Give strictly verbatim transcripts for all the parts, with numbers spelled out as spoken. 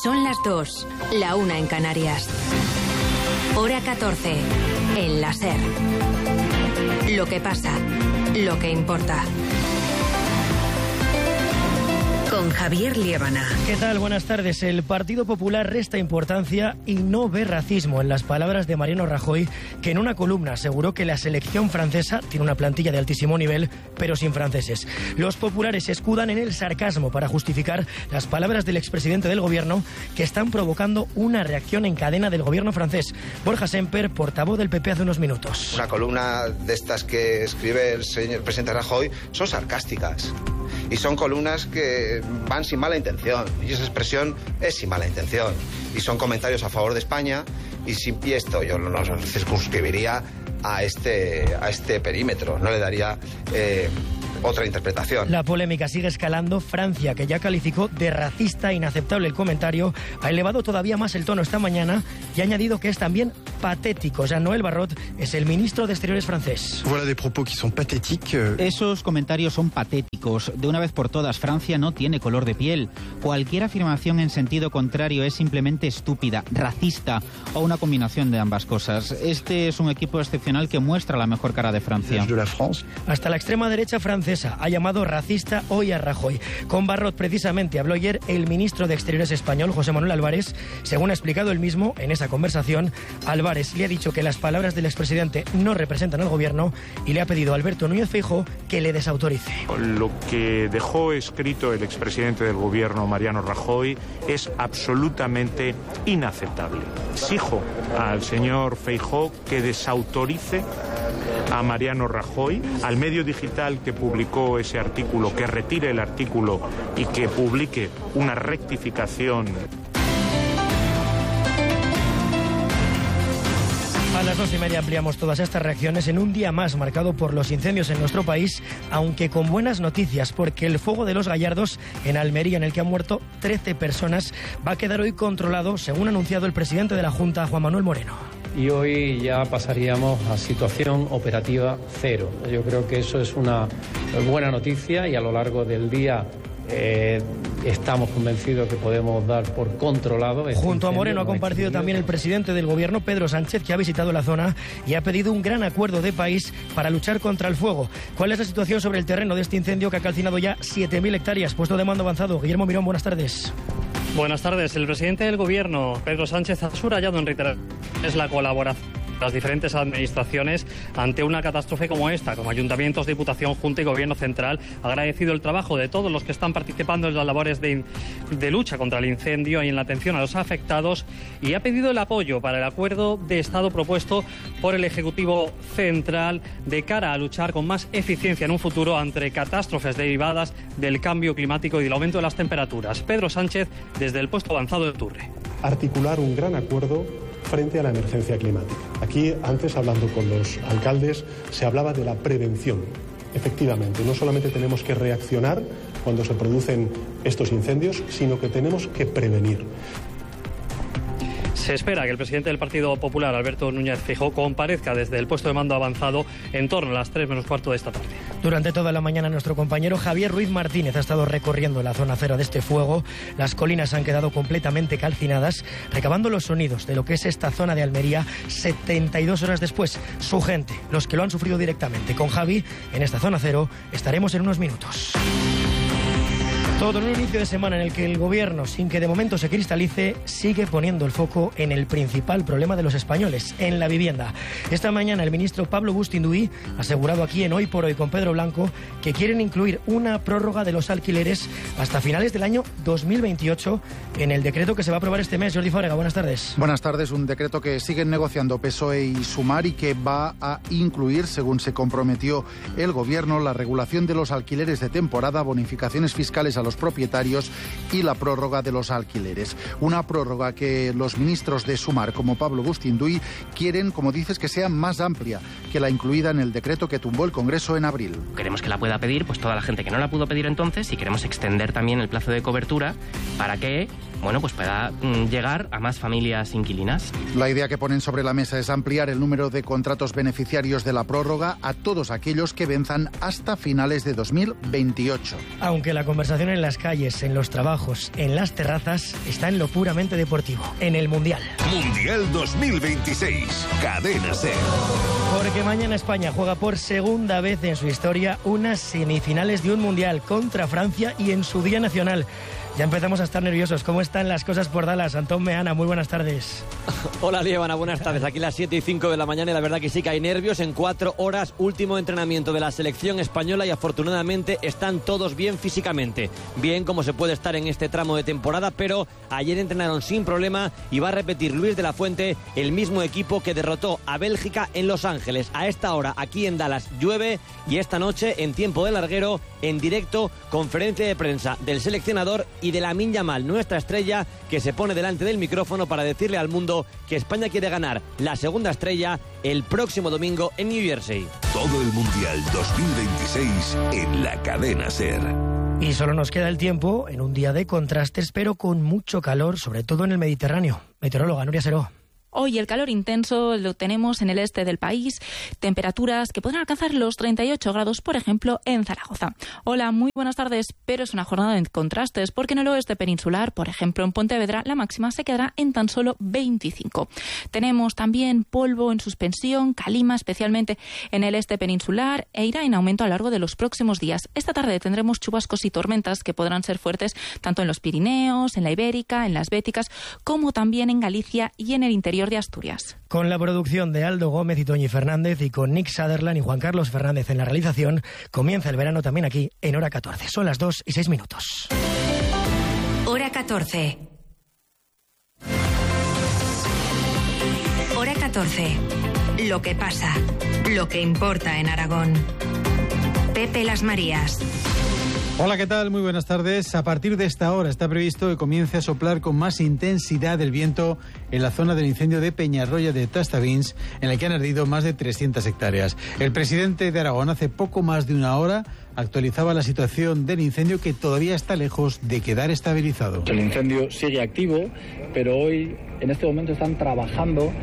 Son las dos, la una en Canarias. Hora catorce, en la SER. Lo que pasa, lo que importa. Con Javier Liébana. ¿Qué tal? Buenas tardes. El Partido Popular resta importancia y no ve racismo en las palabras de Mariano Rajoy, que en una columna aseguró que la selección francesa tiene una plantilla de altísimo nivel, pero sin franceses. Los populares se escudan en el sarcasmo para justificar las palabras del expresidente del gobierno, que están provocando una reacción en cadena del gobierno francés. Borja Semper, portavoz del P P hace unos minutos. Una columna de estas que escribe el señor presidente Rajoy son sarcásticas. Y son columnas que van sin mala intención. Y esa expresión es sin mala intención. Y son comentarios a favor de España. Y, sin, y esto yo no lo circunscribiría a este, a este perímetro. No le daría eh, otra interpretación. La polémica sigue escalando. Francia, que ya calificó de racista e inaceptable el comentario, ha elevado todavía más el tono esta mañana y ha añadido que es también patético. Jean-Noël Barrot es el ministro de Exteriores francés. Voilà des propos qui sont pathétiques. Esos comentarios son patéticos. De una vez por todas, Francia no tiene color de piel. Cualquier afirmación en sentido contrario es simplemente estúpida, racista o una combinación de ambas cosas. Este es un equipo excepcional que muestra la mejor cara de Francia. Hasta la extrema derecha francesa ha llamado racista hoy a Rajoy. Con Barrot, precisamente, habló ayer el ministro de Exteriores español, José Manuel Álvarez. Según ha explicado él mismo en esa conversación, Álvarez le ha dicho que las palabras del expresidente no representan al gobierno y le ha pedido a Alberto Núñez Feijóo que le desautorice. Lo que dejó escrito el expresidente del gobierno, Mariano Rajoy, es absolutamente inaceptable. Exijo al señor Feijóo que desautorice a Mariano Rajoy, al medio digital que publicó ese artículo, que retire el artículo y que publique una rectificación. A las dos y media ampliamos todas estas reacciones en un día más marcado por los incendios en nuestro país, aunque con buenas noticias, porque el fuego de los Gallardos en Almería, en el que han muerto trece personas, va a quedar hoy controlado, según ha anunciado el presidente de la Junta, Juan Manuel Moreno. Y hoy ya pasaríamos a situación operativa cero. Yo creo que eso es una buena noticia y a lo largo del día eh, estamos convencidos que podemos dar por controlado. Este Junto a incendio. Moreno ha comparecido también el presidente del gobierno, Pedro Sánchez, que ha visitado la zona y ha pedido un gran acuerdo de país para luchar contra el fuego. ¿Cuál es la situación sobre el terreno de este incendio que ha calcinado ya siete mil hectáreas? Puesto de mando avanzado. Guillermo Mirón, buenas tardes. Buenas tardes. El presidente del gobierno, Pedro Sánchez, ha subrayado en reiteraciones la colaboración de las diferentes administraciones ante una catástrofe como esta, como ayuntamientos, diputación, junta y gobierno central. Ha agradecido el trabajo de todos los que están participando en las labores de, de lucha contra el incendio y en la atención a los afectados, y ha pedido el apoyo para el acuerdo de Estado propuesto por el Ejecutivo Central de cara a luchar con más eficiencia en un futuro ante catástrofes derivadas del cambio climático y del aumento de las temperaturas. Pedro Sánchez, desde el puesto avanzado de Turre. Articular un gran acuerdo frente a la emergencia climática. Aquí, antes, hablando con los alcaldes, se hablaba de la prevención. Efectivamente, no solamente tenemos que reaccionar cuando se producen estos incendios, sino que tenemos que prevenir. Se espera que el presidente del Partido Popular, Alberto Núñez Feijóo, comparezca desde el puesto de mando avanzado en torno a las tres menos cuarto de esta tarde. Durante toda la mañana nuestro compañero Javier Ruiz Martínez ha estado recorriendo la zona cero de este fuego. Las colinas han quedado completamente calcinadas, recabando los sonidos de lo que es esta zona de Almería setenta y dos horas después. Su gente, los que lo han sufrido directamente. Con Javi, en esta zona cero, estaremos en unos minutos. Todo en un inicio de semana en el que el gobierno, sin que de momento se cristalice, sigue poniendo el foco en el principal problema de los españoles, en la vivienda. Esta mañana el ministro Pablo Bustinduy ha asegurado aquí en Hoy por Hoy con Pedro Blanco que quieren incluir una prórroga de los alquileres hasta finales del año dos mil veintiocho en el decreto que se va a aprobar este mes. Jordi Fábrega, buenas tardes. Buenas tardes. Un decreto que siguen negociando P S O E y Sumar y que va a incluir, según se comprometió el gobierno, la regulación de los alquileres de temporada, bonificaciones fiscales a los propietarios y la prórroga de los alquileres. Una prórroga que los ministros de Sumar, como Pablo Bustinduy, quieren, como dices, que sea más amplia que la incluida en el decreto que tumbó el Congreso en abril. Queremos que la pueda pedir pues toda la gente que no la pudo pedir entonces, y queremos extender también el plazo de cobertura para que bueno, pues pueda mm, llegar a más familias inquilinas. La idea que ponen sobre la mesa es ampliar el número de contratos beneficiarios de la prórroga a todos aquellos que venzan hasta finales de dos mil veintiocho. Aunque la conversación en las calles, en los trabajos trabajos en las terrazas está en lo puramente deportivo, en el Mundial. Mundial dos mil veintiséis, Cadena SER. Porque mañana España juega por segunda vez en su historia unas semifinales de un Mundial contra Francia y en su Día Nacional. Ya empezamos a estar nerviosos. ¿Cómo están las cosas por Dallas? Antón Meana, muy buenas tardes. Hola, Lievana, buenas tardes. Aquí las siete y cinco de la mañana y la verdad que sí que hay nervios. En cuatro horas, último entrenamiento de la selección española y afortunadamente están todos bien físicamente. Bien como se puede estar en este tramo de temporada, pero ayer entrenaron sin problema y va a repetir Luis de la Fuente, el mismo equipo que derrotó a Bélgica en Los Ángeles. A esta hora, aquí en Dallas, llueve y esta noche, en tiempo de larguero, en directo, conferencia de prensa del seleccionador y de Lamine Yamal, nuestra estrella, que se pone delante del micrófono para decirle al mundo que España quiere ganar la segunda estrella el próximo domingo en New Jersey. Todo el Mundial dos mil veintiséis en la Cadena SER. Y solo nos queda el tiempo en un día de contrastes, pero con mucho calor, sobre todo en el Mediterráneo. Meteoróloga Nuria Seró. Hoy el calor intenso lo tenemos en el este del país, temperaturas que podrán alcanzar los treinta y ocho grados, por ejemplo, en Zaragoza. Hola, muy buenas tardes, pero es una jornada de contrastes, porque en el oeste peninsular, por ejemplo, en Pontevedra, la máxima se quedará en tan solo veinticinco. Tenemos también polvo en suspensión, calima, especialmente en el este peninsular, e irá en aumento a lo largo de los próximos días. Esta tarde tendremos chubascos y tormentas que podrán ser fuertes tanto en los Pirineos, en la Ibérica, en las Béticas, como también en Galicia y en el interior de Asturias. Con la producción de Aldo Gómez y Toñi Fernández y con Nick Sutherland y Juan Carlos Fernández en la realización, comienza el verano también aquí en Hora catorce. Son las dos y seis minutos. Hora catorce. Hora catorce. Lo que pasa, lo que importa en Aragón. Pepe Las Marías. Hola, ¿qué tal? Muy buenas tardes. A partir de esta hora está previsto que comience a soplar con más intensidad el viento en la zona del incendio de Peñarroya de Tastavins, en la que han ardido más de trescientas hectáreas. El presidente de Aragón hace poco más de una hora actualizaba la situación del incendio, que todavía está lejos de quedar estabilizado. El incendio sigue activo, pero hoy, en este momento, están trabajando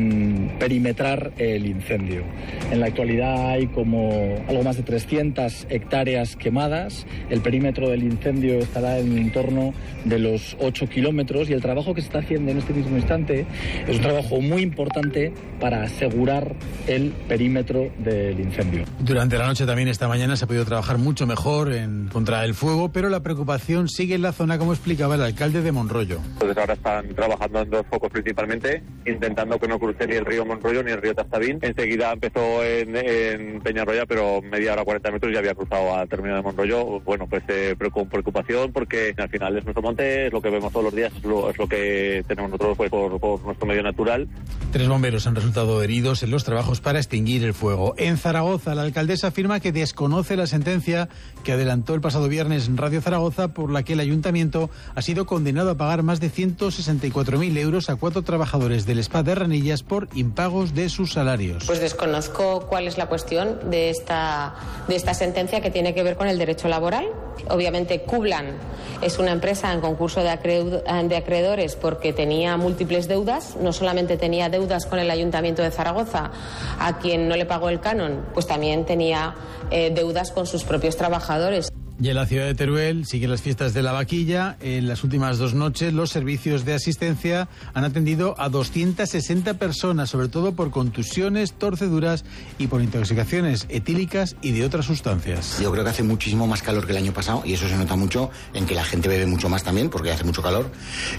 en perimetrar el incendio. En la actualidad hay como algo más de trescientas hectáreas quemadas. El perímetro del incendio estará en el entorno de los ocho kilómetros y el trabajo que se está haciendo en este mismo instante es un trabajo muy importante para asegurar el perímetro del incendio. Durante la noche también esta mañana se ha podido trabajar mucho mejor en contra el fuego, pero la preocupación sigue en la zona, como explicaba el alcalde de Monroyo. Entonces ahora están trabajando en dos focos principalmente, intentando que no cruce ni el río Monroyo ni el río Tastavín. Enseguida empezó en, en Peñarroya, pero media hora, cuarenta metros ya había cruzado al término de Monroyo. Bueno, pues eh, con preocupación, porque al final es nuestro monte, es lo que vemos todos los días, es lo, es lo que tenemos nosotros pues, por, por nuestro medio natural. Tres bomberos han resultado heridos en los trabajos para extinguir el fuego. En Zaragoza, la alcaldesa afirma que desconoce la sentencia que adelantó el pasado viernes en Radio Zaragoza, por la que el ayuntamiento ha sido condenado a pagar más de ciento sesenta y cuatro mil euros a cuatro trabajadores del Spa de Ranillas por impagos de sus salarios. Pues desconozco cuál es la cuestión de esta, de esta sentencia, que tiene que ver con el derecho laboral. Obviamente Cublan es una empresa en concurso de, acreed- de acreedores porque tenía múltiples deudas. No solamente tenía deudas con el Ayuntamiento de Zaragoza, a quien no le pagó el canon, pues también tenía eh, deudas con sus propios trabajadores. Y en la ciudad de Teruel siguen las fiestas de la vaquilla. En las últimas dos noches los servicios de asistencia han atendido a doscientas sesenta personas, sobre todo por contusiones, torceduras y por intoxicaciones etílicas y de otras sustancias. Yo creo que hace muchísimo más calor que el año pasado, y eso se nota mucho en que la gente bebe mucho más también, porque hace mucho calor.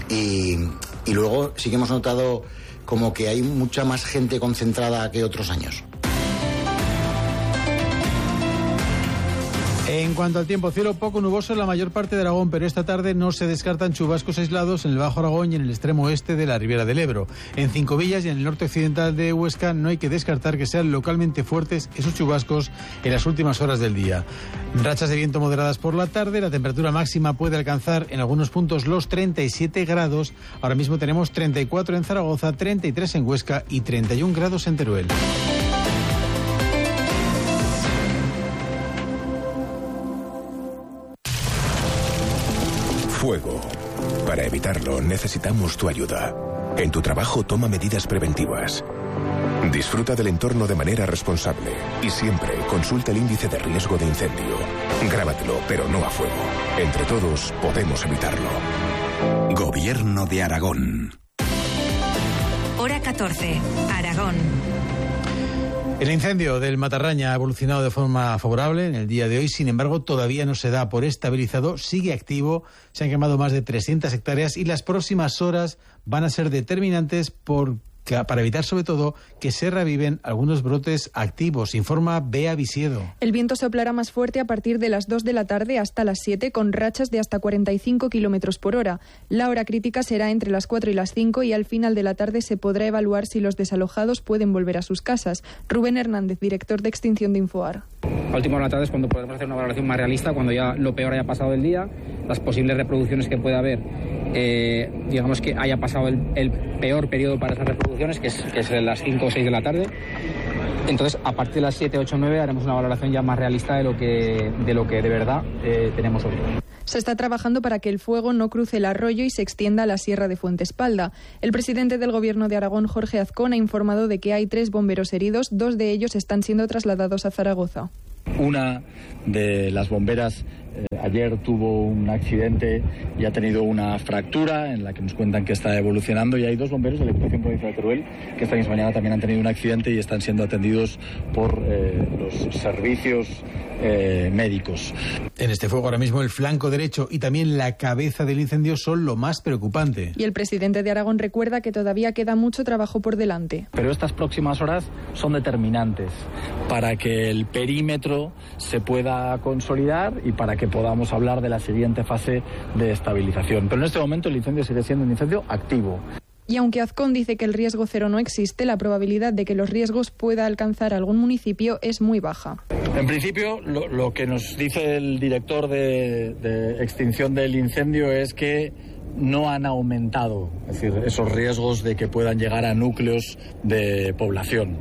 Y, y luego sí que hemos notado como que hay mucha más gente concentrada que otros años. En cuanto al tiempo, cielo poco nuboso en la mayor parte de Aragón, pero esta tarde no se descartan chubascos aislados en el Bajo Aragón y en el extremo oeste de la Ribera del Ebro. En Cincovillas y en el norte occidental de Huesca no hay que descartar que sean localmente fuertes esos chubascos en las últimas horas del día. Rachas de viento moderadas por la tarde, la temperatura máxima puede alcanzar en algunos puntos los treinta y siete grados. Ahora mismo tenemos treinta y cuatro en Zaragoza, treinta y tres en Huesca y treinta y un grados en Teruel. Fuego. Para evitarlo necesitamos tu ayuda. En tu trabajo toma medidas preventivas. Disfruta del entorno de manera responsable y siempre consulta el índice de riesgo de incendio. Grábatelo, pero no a fuego. Entre todos podemos evitarlo. Gobierno de Aragón. Hora catorce, Aragón. El incendio del Matarraña ha evolucionado de forma favorable en el día de hoy, sin embargo todavía no se da por estabilizado, sigue activo, se han quemado más de trescientas hectáreas y las próximas horas van a ser determinantes por para evitar sobre todo que se reviven algunos brotes activos, informa Bea Visiedo. El viento soplará más fuerte a partir de las dos de la tarde hasta las siete, con rachas de hasta cuarenta y cinco kilómetros por hora. La hora crítica será entre las cuatro y las cinco y al final de la tarde se podrá evaluar si los desalojados pueden volver a sus casas. Rubén Hernández, director de Extinción de Infoar. A última hora de la tarde es cuando podremos hacer una valoración más realista, cuando ya lo peor haya pasado el día, las posibles reproducciones que pueda haber, eh, digamos que haya pasado el, el peor periodo para esas reproducciones, que es, que es las cinco o seis de la tarde. Entonces, a partir de las siete, ocho, nueve haremos una valoración ya más realista de lo que de, lo que de verdad eh, tenemos hoy. Se está trabajando para que el fuego no cruce el arroyo y se extienda a la sierra de Fuentespalda. El presidente del Gobierno de Aragón, Jorge Azcón, ha informado de que hay tres bomberos heridos, dos de ellos están siendo trasladados a Zaragoza. Una de las bomberas eh, ayer tuvo un accidente y ha tenido una fractura en la que nos cuentan que está evolucionando, y hay dos bomberos de la Diputación Provincial de Teruel que esta misma mañana también han tenido un accidente y están siendo atendidos por eh, los servicios eh, médicos. En este fuego ahora mismo el flanco derecho y también la cabeza del incendio son lo más preocupante. Y el presidente de Aragón recuerda que todavía queda mucho trabajo por delante. Pero estas próximas horas son determinantes para que el perímetro se pueda consolidar y para que podamos hablar de la siguiente fase de estabilización. Pero en este momento el incendio sigue siendo un incendio activo. Y aunque Azcón dice que el riesgo cero no existe, la probabilidad de que los riesgos pueda alcanzar algún municipio es muy baja. En principio, lo, lo que nos dice el director de, de extinción del incendio es que no han aumentado, es decir, esos riesgos de que puedan llegar a núcleos de población.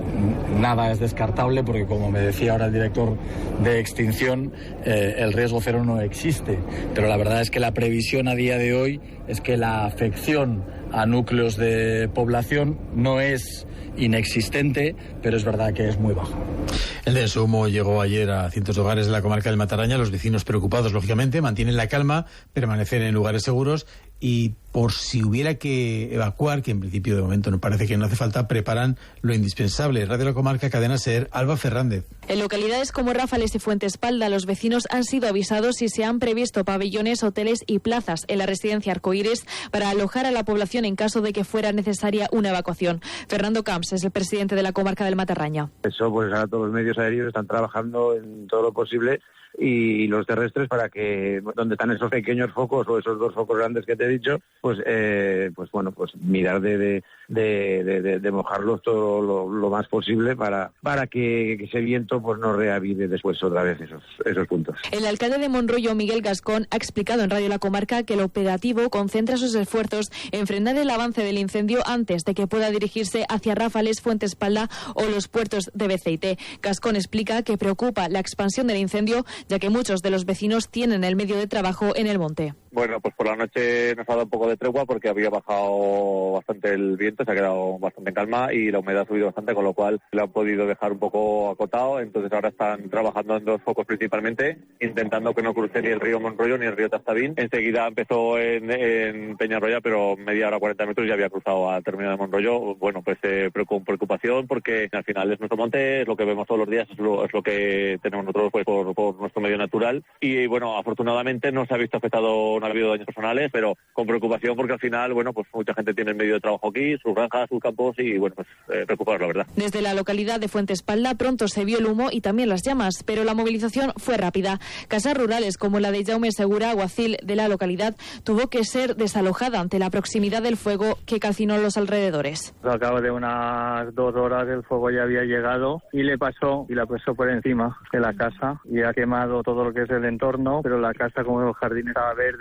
Nada es descartable porque, como me decía ahora el director de extinción, eh, el riesgo cero no existe. Pero la verdad es que la previsión a día de hoy es que la afección a núcleos de población no es inexistente, pero es verdad que es muy baja. El denso humo llegó ayer a cientos de hogares de la comarca del Matarraña. Los vecinos, preocupados, lógicamente, mantienen la calma, permanecen en lugares seguros y, por si hubiera que evacuar, que en principio de momento no parece que no hace falta, preparan lo indispensable. Radio La Comarca, Cadena SER, Alba Fernández. En localidades como Ráfales y Fuentespalda, los vecinos han sido avisados y se han previsto pabellones, hoteles y plazas en la residencia Arcoíris para alojar a la población en caso de que fuera necesaria una evacuación. Fernando Camps es el presidente de la comarca del Matarraña. Eso, pues ahora todos los medios aéreos están trabajando en todo lo posible, y los terrestres, para que donde están esos pequeños focos o esos dos focos grandes que te he dicho, pues eh, pues bueno, pues mirar de de, de, de, de mojarlos todo lo, lo más posible para para que, que ese viento pues no reavive después otra vez esos esos puntos. El alcalde de Monroyo, Miguel Gascón, ha explicado en Radio La Comarca que el operativo concentra sus esfuerzos en frenar el avance del incendio antes de que pueda dirigirse hacia Ráfales, Fuentespalda o los puertos de Beceite. Gascón explica que preocupa la expansión del incendio, ya que muchos de los vecinos tienen el medio de trabajo en el monte. Bueno, pues por la noche nos ha dado un poco de tregua porque había bajado bastante el viento, se ha quedado bastante en calma y la humedad ha subido bastante, con lo cual lo han podido dejar un poco acotado. Entonces ahora están trabajando en dos focos principalmente, intentando que no cruce ni el río Monroyo ni el río Tastavín. Enseguida empezó en, en Peñarroya, pero media hora, cuarenta metros ya había cruzado al término de Monroyo. Bueno, pues eh, con preocupación, porque al final es nuestro monte, es lo que vemos todos los días, es lo, es lo que tenemos nosotros pues por, por nuestro medio natural. Y bueno, afortunadamente no se ha visto afectado, no ha habido daños personales, pero con preocupación porque al final, bueno, pues mucha gente tiene el medio de trabajo aquí, sus granjas, sus campos, y bueno, pues eh, preocupados, la verdad. Desde la localidad de Fuentespalda pronto se vio el humo y también las llamas, pero la movilización fue rápida. Casas rurales como la de Jaume Segura, alguacil de la localidad, tuvo que ser desalojada ante la proximidad del fuego que calcinó los alrededores. Al cabo de unas dos horas el fuego ya había llegado y le pasó y la pasó por encima de la casa y ha quemado todo lo que es el entorno, pero la casa, como el jardín estaba verde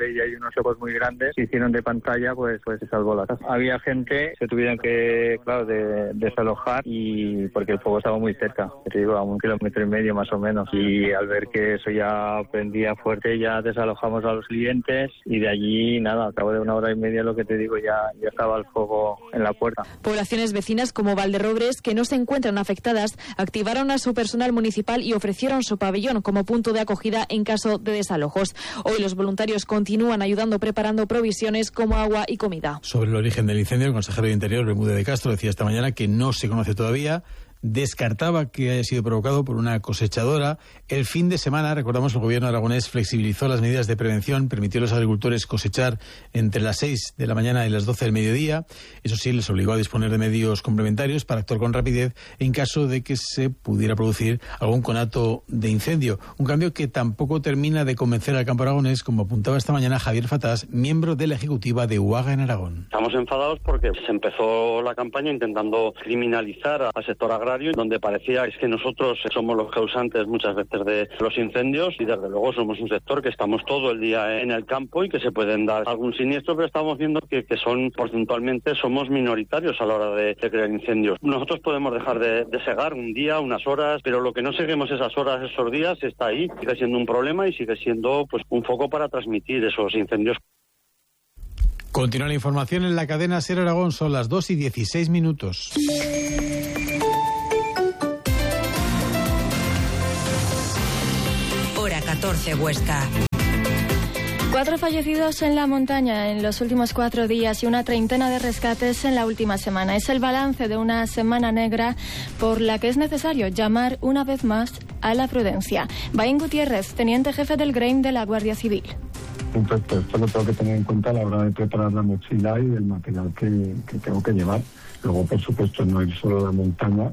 abre y hay unos ojos muy grandes, se hicieron de pantalla, pues pues se salvó la casa. Había gente, se tuvieron que, claro, de, desalojar y porque el fuego estaba muy cerca, te digo, a un kilómetro y medio más o menos, y al ver que eso ya prendía fuerte, ya desalojamos a los clientes y de allí, nada, a cabo de una hora y media, lo que te digo, ya, ya estaba el fuego en la puerta. Poblaciones vecinas como Valderrobres, que no se encuentran afectadas, activaron a su personal municipal y ofrecieron su pabellón como punto de acogida en caso de desalojos. Hoy los voluntarios continúan ayudando preparando provisiones como agua y comida. Sobre el origen del incendio, el consejero de Interior, Bermúdez de Castro, decía esta mañana que no se conoce todavía. Descartaba que haya sido provocado por una cosechadora. El fin de semana, recordamos, el gobierno aragonés flexibilizó las medidas de prevención, permitió a los agricultores cosechar entre las seis de la mañana y las doce del mediodía. Eso sí, les obligó a disponer de medios complementarios para actuar con rapidez en caso de que se pudiera producir algún conato de incendio. Un cambio que tampoco termina de convencer al campo aragonés, como apuntaba esta mañana Javier Fatás, miembro de la ejecutiva de UAGA en Aragón. Estamos enfadados porque se empezó la campaña intentando criminalizar al sector agrario, donde parecía es que nosotros somos los causantes muchas veces de los incendios, y desde luego somos un sector que estamos todo el día en el campo y que se pueden dar algún siniestro, pero estamos viendo que, que son porcentualmente somos minoritarios a la hora de, de crear incendios. Nosotros podemos dejar de, de segar un día, unas horas, pero lo que no seguimos esas horas, esos días, está ahí, sigue siendo un problema y sigue siendo pues un foco para transmitir esos incendios. Continúa la información en la cadena SER Aragón, son las dos y dieciséis minutos. Hora catorce, Huesca. Cuatro fallecidos en la montaña en los últimos cuatro días y una treintena de rescates en la última semana. Es el balance de una semana negra por la que es necesario llamar una vez más a la prudencia. Baín Gutiérrez, teniente jefe del GREIM de la Guardia Civil. Entonces, esto lo tengo que tener en cuenta a la hora de preparar la mochila y el material que, que tengo que llevar. Luego, por supuesto, no ir solo a la montaña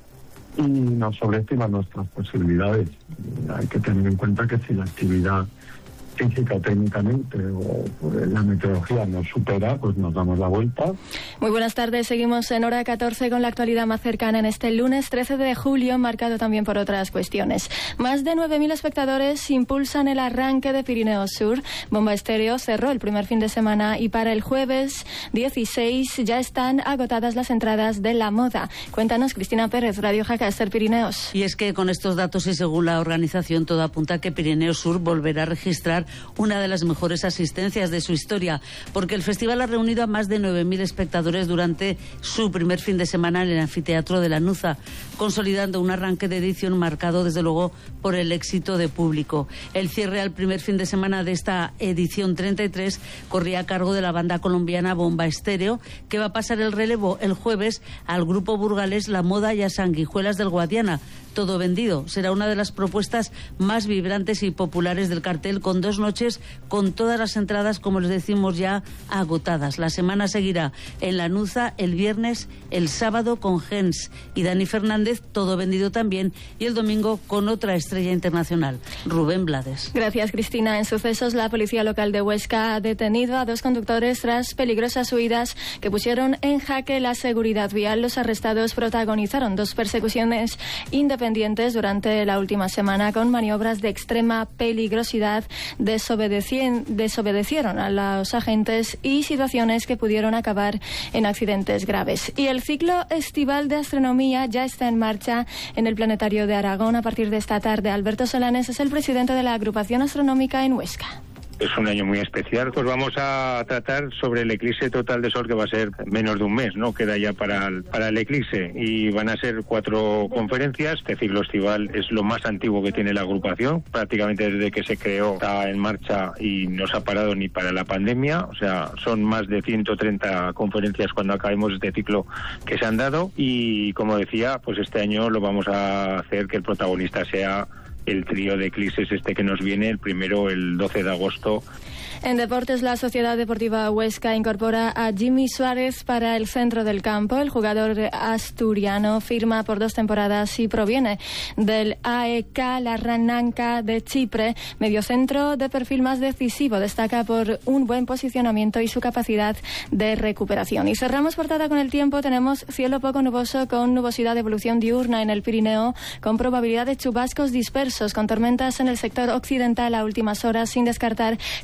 y no sobreestimar nuestras posibilidades. Hay que tener en cuenta que si la actividad física técnicamente o la meteorología nos supera, pues nos damos la vuelta. Muy buenas tardes, seguimos en Hora catorce con la actualidad más cercana en este lunes trece de julio, marcado también por otras cuestiones. Más de nueve mil espectadores impulsan el arranque de Pirineos Sur. Bomba Estéreo cerró el primer fin de semana y para el jueves dieciséis ya están agotadas las entradas de La Moda. Cuéntanos, Cristina Pérez, Radio Jacaster Pirineos. Y es que con estos datos y según la organización, todo apunta a que Pirineos Sur volverá a registrar una de las mejores asistencias de su historia, porque el festival ha reunido a más de nueve mil espectadores durante su primer fin de semana en el anfiteatro de Lanuza, consolidando un arranque de edición marcado desde luego por el éxito de público. El cierre al primer fin de semana de esta edición treinta y tres corría a cargo de la banda colombiana Bomba Estéreo, que va a pasar el relevo el jueves al grupo burgalés La Moda y a Sanguijuelas del Guadiana. Todo vendido. Será una de las propuestas más vibrantes y populares del cartel, con dos noches con todas las entradas, como les decimos, ya agotadas. La semana seguirá en Lanuza el viernes, el sábado con Gens y Dani Fernández, todo vendido también, y el domingo con otra estrella internacional, Rubén Blades. Gracias, Cristina. En sucesos, la policía local de Huesca ha detenido a dos conductores tras peligrosas huidas que pusieron en jaque la seguridad vial. Los arrestados protagonizaron dos persecuciones independientes durante la última semana con maniobras de extrema peligrosidad, desobedecien, desobedecieron a los agentes y situaciones que pudieron acabar en accidentes graves. Y el ciclo estival de astronomía ya está en marcha en el Planetario de Aragón a partir de esta tarde. Alberto Solanes es el presidente de la agrupación astronómica en Huesca. Es un año muy especial, pues vamos a tratar sobre el eclipse total de Sol, que va a ser menos de un mes, ¿no? Queda ya para el, para el eclipse, y van a ser cuatro conferencias. Este ciclo estival es lo más antiguo que tiene la agrupación, prácticamente desde que se creó está en marcha y no se ha parado ni para la pandemia. O sea, son más de ciento treinta conferencias cuando acabemos este ciclo que se han dado, y como decía, pues este año lo vamos a hacer que el protagonista sea el trío de eclipses este que nos viene, el primero el doce de agosto. En deportes, la Sociedad Deportiva Huesca incorpora a Jimmy Suárez para el centro del campo. El jugador asturiano firma por dos temporadas y proviene del A E K Larnaca de Chipre. Mediocentro de perfil más decisivo, destaca por un buen posicionamiento y su capacidad de recuperación. Y cerramos portada con el tiempo. Tenemos cielo poco nuboso con nubosidad de evolución diurna en el Pirineo, con probabilidad de chubascos dispersos, con tormentas en el sector occidental a últimas horas, sin descartar que sean locales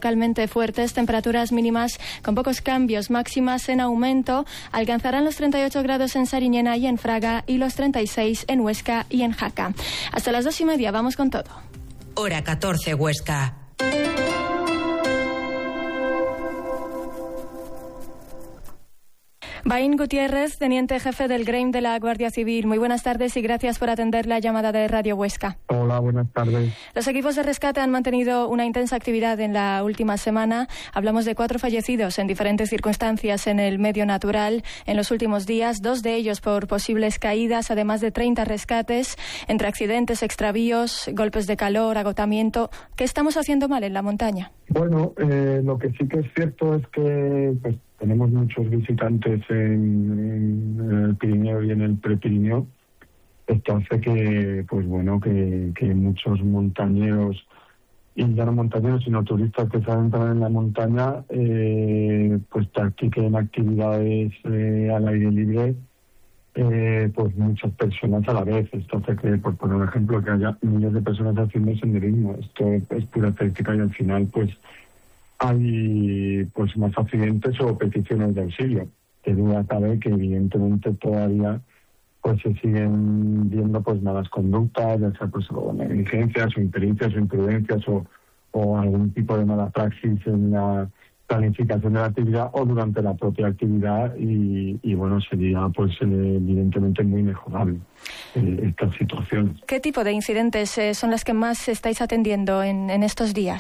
localmente fuertes, temperaturas mínimas con pocos cambios, máximas en aumento. Alcanzarán los treinta y ocho grados en Sariñena y en Fraga y los treinta y seis en Huesca y en Jaca. Hasta las dos y media, vamos con todo. Hora catorce, Huesca. Baín Gutiérrez, teniente jefe del G R E I M de la Guardia Civil. Muy buenas tardes y gracias por atender la llamada de Radio Huesca. Hola, buenas tardes. Los equipos de rescate han mantenido una intensa actividad en la última semana. Hablamos de cuatro fallecidos en diferentes circunstancias en el medio natural en los últimos días, dos de ellos por posibles caídas, además de treinta rescates entre accidentes, extravíos, golpes de calor, agotamiento. ¿Qué estamos haciendo mal en la montaña? Bueno, eh, lo que sí que es cierto es que pues, tenemos muchos visitantes en, en el Pirineo y en el Prepirineo. Esto hace que, pues bueno, que, que muchos montañeros, y ya no montañeros, sino turistas que se adentran en la montaña, eh, pues practiquen actividades eh, al aire libre, eh, pues muchas personas a la vez. Esto hace que, por poner un ejemplo, que haya miles de personas haciendo senderismo. Esto es pura estadística y al final, pues, hay pues más accidentes o peticiones de auxilio. Que duda cabe que evidentemente todavía pues se siguen viendo pues malas conductas, ya sea pues o negligencias o impericias o imprudencias o, o algún tipo de mala praxis en la planificación de la actividad o durante la propia actividad y, y bueno, sería pues evidentemente muy mejorable eh, esta situación. ¿Qué tipo de incidentes eh, son las que más estáis atendiendo en, en estos días?